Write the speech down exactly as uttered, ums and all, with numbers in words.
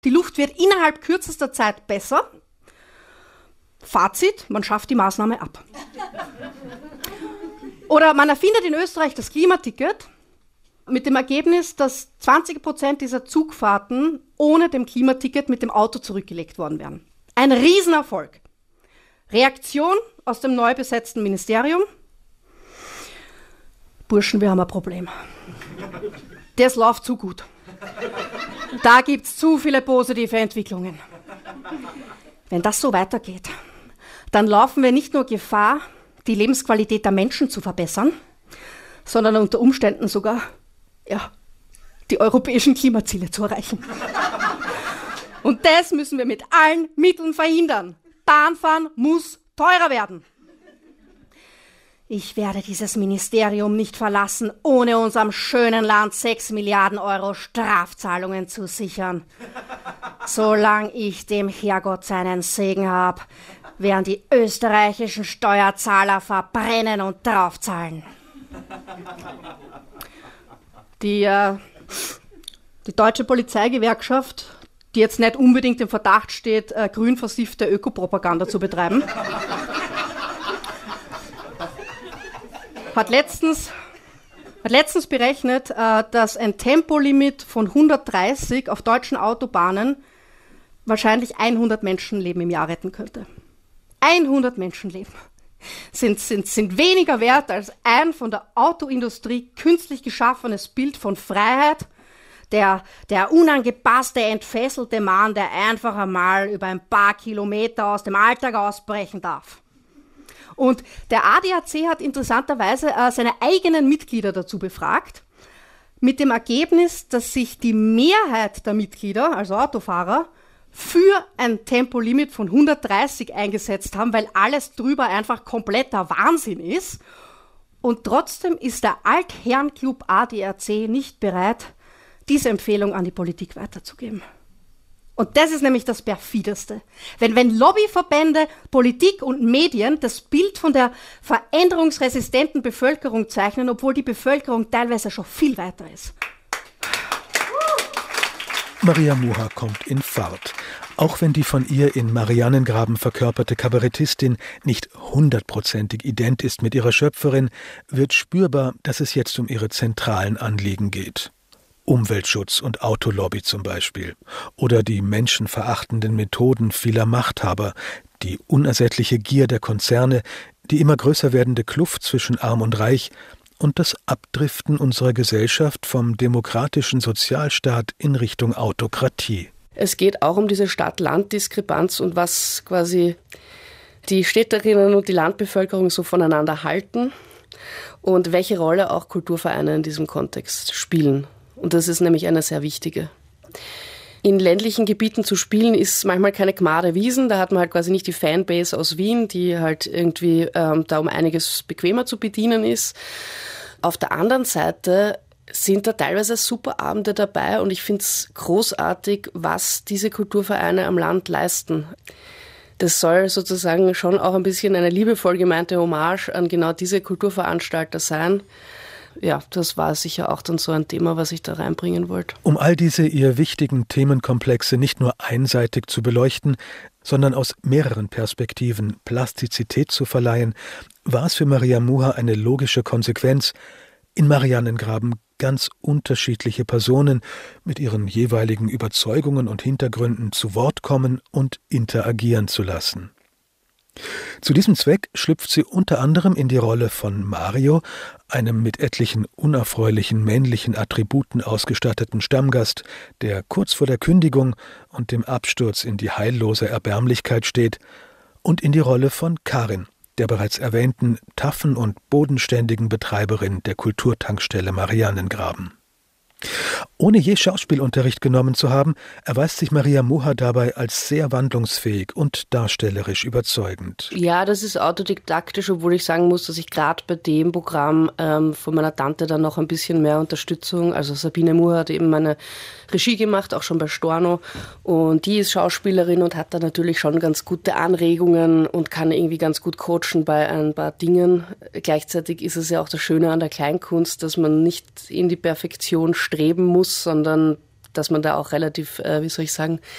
Die Luft wird innerhalb kürzester Zeit besser. Fazit, man schafft die Maßnahme ab. Oder man erfindet in Österreich das Klimaticket mit dem Ergebnis, dass zwanzig Prozent dieser Zugfahrten ohne dem Klimaticket mit dem Auto zurückgelegt worden wären. Ein Riesenerfolg. Reaktion aus dem neu besetzten Ministerium. Burschen, wir haben ein Problem. Das läuft zu gut. Da gibt es zu viele positive Entwicklungen. Wenn das so weitergeht, dann laufen wir nicht nur Gefahr, die Lebensqualität der Menschen zu verbessern, sondern unter Umständen sogar ja, die europäischen Klimaziele zu erreichen. Und das müssen wir mit allen Mitteln verhindern. Bahnfahren muss teurer werden. Ich werde dieses Ministerium nicht verlassen, ohne unserem schönen Land sechs Milliarden Euro Strafzahlungen zu sichern. Solange ich dem Herrgott seinen Segen habe, werden die österreichischen Steuerzahler verbrennen und draufzahlen. Die, äh, die deutsche Polizeigewerkschaft, die jetzt nicht unbedingt im Verdacht steht, äh, grün versiffte Ökopropaganda zu betreiben, hat letztens, hat letztens berechnet, äh, dass ein Tempolimit von hundertdreißig auf deutschen Autobahnen wahrscheinlich hundert Menschenleben im Jahr retten könnte. hundert Menschenleben sind, sind, sind weniger wert als ein von der Autoindustrie künstlich geschaffenes Bild von Freiheit, der, der unangepasste, entfesselte Mann, der einfach einmal über ein paar Kilometer aus dem Alltag ausbrechen darf. Und der A D A C hat interessanterweise äh, seine eigenen Mitglieder dazu befragt, mit dem Ergebnis, dass sich die Mehrheit der Mitglieder, also Autofahrer, für ein Tempolimit von hundertdreißig eingesetzt haben, weil alles drüber einfach kompletter Wahnsinn ist. Und trotzdem ist der Altherrenclub A D A C nicht bereit, diese Empfehlung an die Politik weiterzugeben. Und das ist nämlich das Perfideste. Wenn, wenn Lobbyverbände, Politik und Medien das Bild von der veränderungsresistenten Bevölkerung zeichnen, obwohl die Bevölkerung teilweise schon viel weiter ist. Maria Muha kommt in Fahrt. Auch wenn die von ihr in Mariannengraben verkörperte Kabarettistin nicht hundertprozentig ident ist mit ihrer Schöpferin, wird spürbar, dass es jetzt um ihre zentralen Anliegen geht. Umweltschutz und Autolobby zum Beispiel. Oder die menschenverachtenden Methoden vieler Machthaber, die unersättliche Gier der Konzerne, die immer größer werdende Kluft zwischen Arm und Reich und das Abdriften unserer Gesellschaft vom demokratischen Sozialstaat in Richtung Autokratie. Es geht auch um diese Stadt-Land-Diskrepanz und was quasi die Städterinnen und die Landbevölkerung so voneinander halten und welche Rolle auch Kulturvereine in diesem Kontext spielen. Und das ist nämlich eine sehr wichtige. In ländlichen Gebieten zu spielen ist manchmal keine Gmade Wiesen. Da hat man halt quasi nicht die Fanbase aus Wien, die halt irgendwie ähm, da um einiges bequemer zu bedienen ist. Auf der anderen Seite sind da teilweise super Abende dabei und ich finde es großartig, was diese Kulturvereine am Land leisten. Das soll sozusagen schon auch ein bisschen eine liebevoll gemeinte Hommage an genau diese Kulturveranstalter sein. Ja, das war sicher auch dann so ein Thema, was ich da reinbringen wollte. Um all diese ihr wichtigen Themenkomplexe nicht nur einseitig zu beleuchten, sondern aus mehreren Perspektiven Plastizität zu verleihen, war es für Maria Muha eine logische Konsequenz, in Mariannengraben ganz unterschiedliche Personen mit ihren jeweiligen Überzeugungen und Hintergründen zu Wort kommen und interagieren zu lassen. Zu diesem Zweck schlüpft sie unter anderem in die Rolle von Mario, einem mit etlichen unerfreulichen männlichen Attributen ausgestatteten Stammgast, der kurz vor der Kündigung und dem Absturz in die heillose Erbärmlichkeit steht, und in die Rolle von Karin, der bereits erwähnten taffen und bodenständigen Betreiberin der Kulturtankstelle Mariannengraben. Ohne je Schauspielunterricht genommen zu haben, erweist sich Maria Muha dabei als sehr wandlungsfähig und darstellerisch überzeugend. Ja, das ist autodidaktisch, obwohl ich sagen muss, dass ich gerade bei dem Programm ähm, von meiner Tante dann noch ein bisschen mehr Unterstützung, also Sabine Muha hat eben meine Regie gemacht, auch schon bei Storno, und die ist Schauspielerin und hat da natürlich schon ganz gute Anregungen und kann irgendwie ganz gut coachen bei ein paar Dingen. Gleichzeitig ist es ja auch das Schöne an der Kleinkunst, dass man nicht in die Perfektion streben muss, sondern dass man da auch relativ, äh, wie soll ich sagen,